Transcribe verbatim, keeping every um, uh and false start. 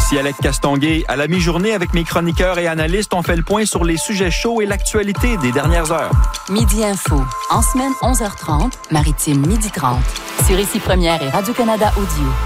Ici Alec Castonguay. À la mi-journée, avec mes chroniqueurs et analystes, on fait le point sur les sujets chauds et l'actualité des dernières heures. Midi Info. En semaine, onze heures trente, Maritime, midi trente. Sur Ici Première et Radio-Canada Audio.